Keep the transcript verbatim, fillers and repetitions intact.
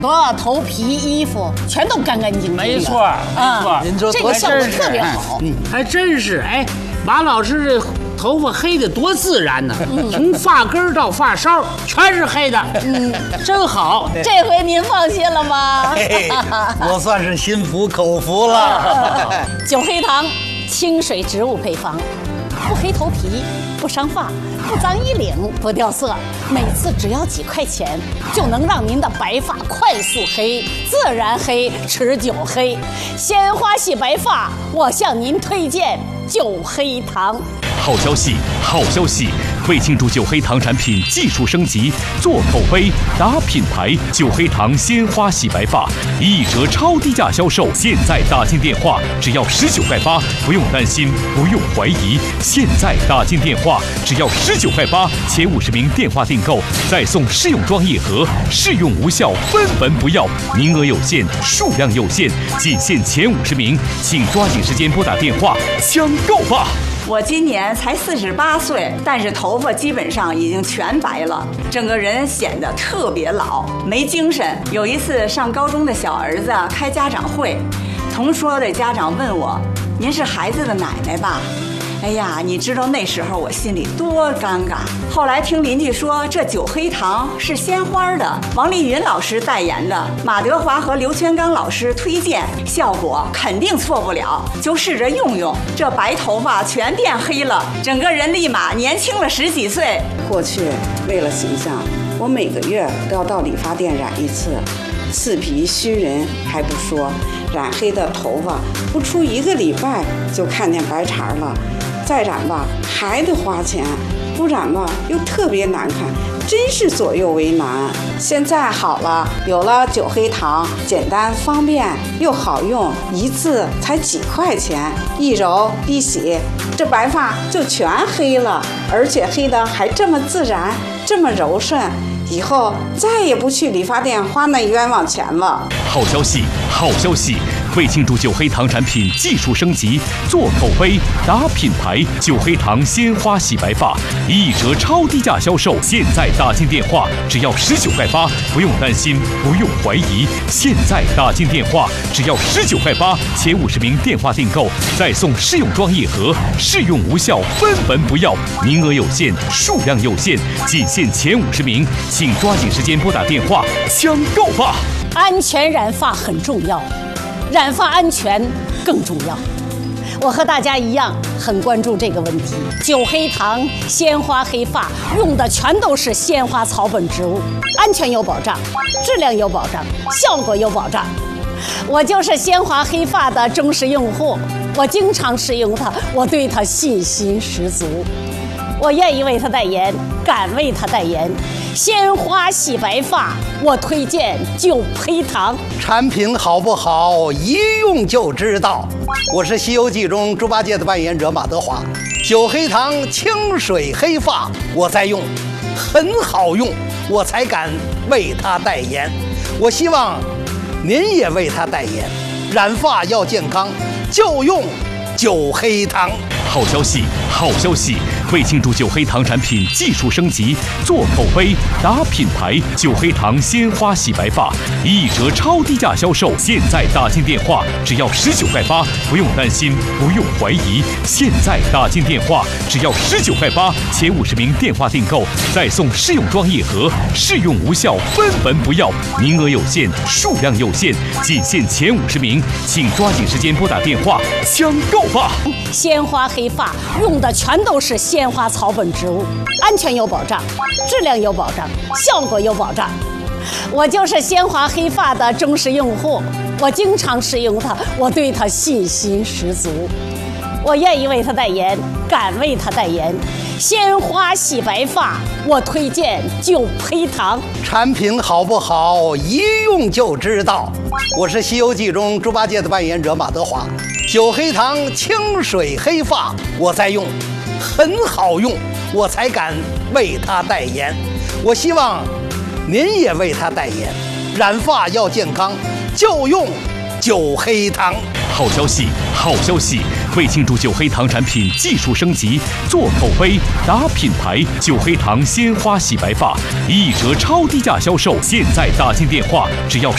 多头皮、衣服全都干干净净的。 没错，没错， 您说这个效果特别好。 嗯，还真是。哎，马老师这头发黑的多自然呢，从发根到发梢全是黑的，嗯，真好。 这回您放心了吗？ 我算是心服口服了。 九黑糖，清水植物配方，不黑头皮，不伤发，不脏衣领，不掉色。每次只要几块钱，就能让您的白发快速黑、自然黑、持久黑。鲜花洗白发，我向您推荐九黑糖。 好消息，好消息！为庆祝九黑糖产品技术升级，做口碑，打品牌，九黑糖鲜花洗白发一折超低价销售，现在打进电话只要十九块八，不用担心，不用怀疑，现在打进电话只要十九块八，前五十名电话订购再送试用装一盒，试用无效分文不要，名额有限，数量有限，仅限前五十名，请抓紧时间拨打电话抢购吧！ 我今年才四十八岁，但是头发基本上已经全白了，整个人显得特别老，没精神。有一次上高中的小儿子开家长会，同桌的家长问我：“您是孩子的奶奶吧？”哎呀，你知道那时候我心里多尴尬。后来听邻居说，这九黑糖是鲜花的，王丽云老师代言的，马德华和刘全刚老师推荐，效果肯定错不了，就试着用用，这白头发全变黑了，整个人立马年轻了十几岁。 过去为了形象，我每个月都要到理发店染一次，刺皮熏人还不说，染黑的头发不出一个礼拜就看见白茬了。再染吧还得花钱，不染吧又特别难看，真是左右为难。现在好了，有了九黑糖，简单方便又好用，一次才几块钱，一揉一洗，这白发就全黑了，而且黑的还这么自然，这么柔顺。以后再也不去理发店花那冤枉钱了。 好消息，好消息！为庆祝九黑糖产品技术升级，做口碑，打品牌，九黑糖鲜花洗白发一折超低价销售，现在打进电话只要十九块八，不用担心，不用怀疑，现在打进电话只要十九块八，前五十名电话订购再送试用装一盒，试用无效分文不要，名额有限，数量有限，仅限前五十名，请抓紧时间拨打电话抢购吧！ 安全染发很重要，染发安全更重要。我和大家一样很关注这个问题。九黑糖鲜花黑发用的全都是鲜花草本植物，安全有保障，质量有保障，效果有保障。我就是鲜花黑发的忠实用户，我经常使用它，我对它信心十足。我愿意为它代言，敢为它代言。鲜花洗白发，我推荐九黑糖。 产品好不好，一用就知道。我是《西游记》中猪八戒的扮演者马德华。九黑糖清水黑发，我在用，很好用，我才敢为它代言。我希望您也为它代言。染发要健康，就用九黑糖。 好消息，好消息！为庆祝九黑糖产品技术升级，做口碑，打品牌，九黑糖鲜花洗白发一折超低价销售，现在打进电话只要十九块八，不用担心，不用怀疑，现在打进电话只要十九块八，前五十名电话订购再送试用装一盒，试用无效分文不要，名额有限，数量有限，仅限前五十名，请抓紧时间拨打电话抢购吧！ 鲜花黑发用的全都是鲜花草本植物，安全有保障，质量有保障，效果有保障。我就是鲜花黑发的忠实用户，我经常使用它，我对它信心十足。我愿意为它代言，敢为它代言。鲜花洗白发，我推荐九黑糖。 产品好不好，一用就知道。我是《西游记》中猪八戒的扮演者马德华。九黑糖清水黑发，我在用，很好用，我才敢为它代言。我希望您也为它代言。染发要健康，就用九黑糖。 好消息，好消息！为庆祝九黑糖产品技术升级，做口碑，打品牌，九黑糖鲜花洗白发一折超低价销售，现在打进电话只要